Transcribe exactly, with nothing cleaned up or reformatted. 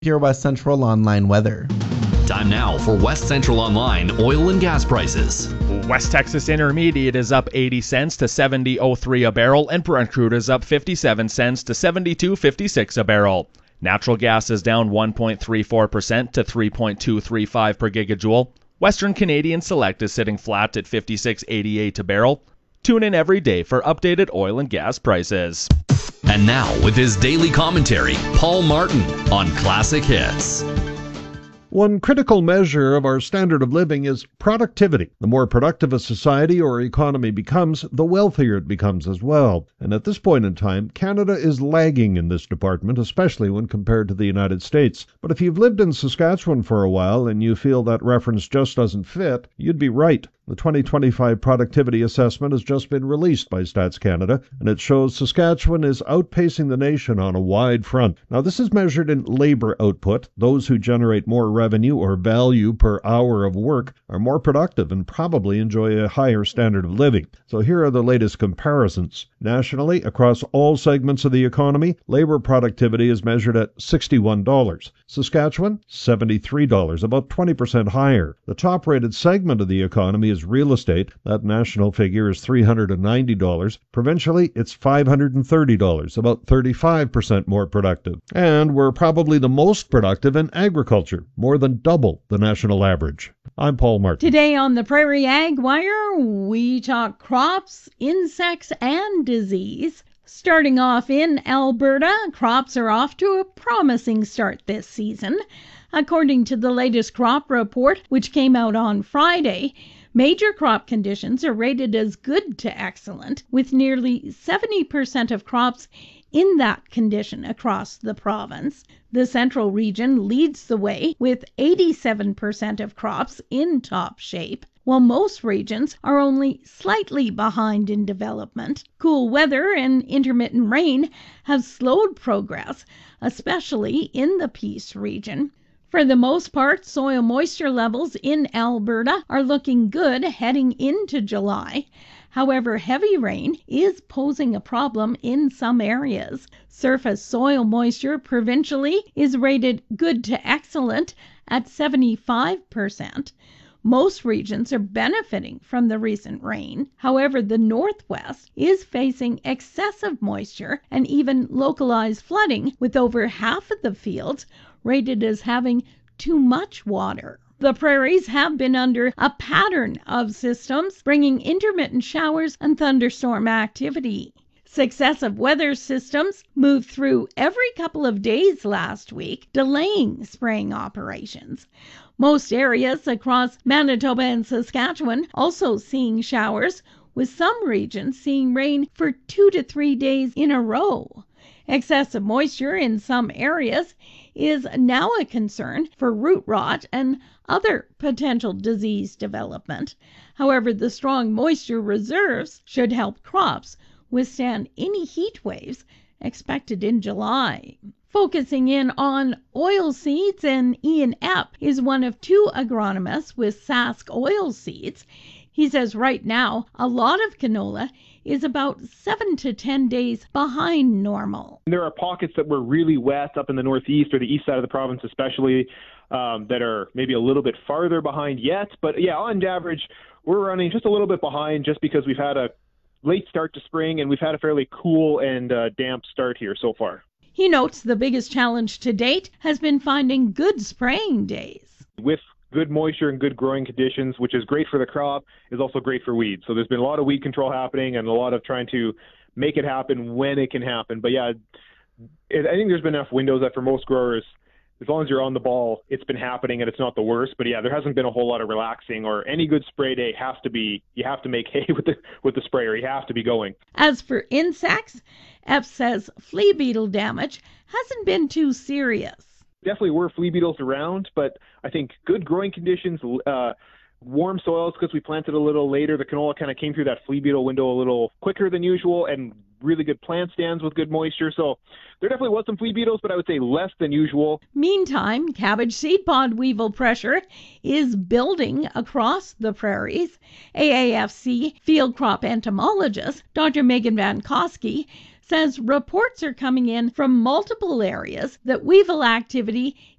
Your West Central Online weather. Time now for West Central Online oil and gas prices. West Texas Intermediate is up eighty cents to seventy oh three a barrel, and Brent crude is up fifty-seven cents to seventy-two fifty-six a barrel. Natural gas is down one point three four percent to three point two three five per gigajoule. Western Canadian Select is sitting flat at fifty-six eighty-eight a barrel. Tune in every day for updated oil and gas prices. And now, with his daily commentary, Paul Martin on Classic Hits. One critical measure of our standard of living is productivity. The more productive a society or economy becomes, the wealthier it becomes as well. And at this point in time, Canada is lagging in this department, especially when compared to the United States. But if you've lived in Saskatchewan for a while and you feel that reference just doesn't fit, you'd be right. The twenty twenty-five Productivity Assessment has just been released by Stats Canada, and it shows Saskatchewan is outpacing the nation on a wide front. Now, this is measured in labor output. Those who generate more revenue or value per hour of work are more productive and probably enjoy a higher standard of living. So here are the latest comparisons. Nationally, across all segments of the economy, labor productivity is measured at sixty-one dollars. Saskatchewan, seventy-three dollars, about twenty percent higher. The top-rated segment of the economy is real estate. That national figure is three hundred ninety dollars. Provincially, it's five hundred thirty dollars, about thirty-five percent more productive. And we're probably the most productive in agriculture, more than double the national average. I'm Paul Martin. Today on the Prairie Ag Wire, we talk crops, insects, and disease. Starting off in Alberta, crops are off to a promising start this season. According to the latest crop report, which came out on Friday, major crop conditions are rated as good to excellent, with nearly seventy percent of crops in that condition across the province. The central region leads the way with eighty-seven percent of crops in top shape, while most regions are only slightly behind in development. Cool weather and intermittent rain have slowed progress, especially in the Peace region. For the most part, soil moisture levels in Alberta are looking good heading into July. However, heavy rain is posing a problem in some areas. Surface soil moisture provincially is rated good to excellent at seventy-five percent. Most regions are benefiting from the recent rain. However, the Northwest is facing excessive moisture and even localized flooding, with over half of the fields rated as having too much water. The prairies have been under a pattern of systems, bringing intermittent showers and thunderstorm activity. Successive weather systems moved through every couple of days last week, delaying spraying operations. Most areas across Manitoba and Saskatchewan also seeing showers, with some regions seeing rain for two to three days in a row. Excessive moisture in some areas is now a concern for root rot and other potential disease development. However, the strong moisture reserves should help crops withstand any heat waves expected in July. Focusing in on oil seeds, and Ian Epp is one of two agronomists with Sask Oilseeds. He says right now a lot of canola is about seven to ten days behind normal. There are pockets that were really wet up in the northeast or the east side of the province especially um, that are maybe a little bit farther behind yet. But yeah, on average, we're running just a little bit behind just because we've had a late start to spring and we've had a fairly cool and uh, damp start here so far. He notes the biggest challenge to date has been finding good spraying days. With good moisture and good growing conditions, which is great for the crop, is also great for weeds. So there's been a lot of weed control happening and a lot of trying to make it happen when it can happen. But yeah, it, I think there's been enough windows that for most growers, as long as you're on the ball, it's been happening and it's not the worst. But yeah, there hasn't been a whole lot of relaxing, or any good spray day has to be, you have to make hay with the with the sprayer. You have to be going. As for insects, F says flea beetle damage hasn't been too serious. Definitely were flea beetles around, but I think good growing conditions, uh, warm soils, because we planted a little later, the canola kind of came through that flea beetle window a little quicker than usual, and really good plant stands with good moisture. So there definitely was some flea beetles, but I would say less than usual. Meantime, cabbage seed pod weevil pressure is building across the prairies. A A F C field crop entomologist Doctor Megan Van Koski says reports are coming in from multiple areas that weevil activity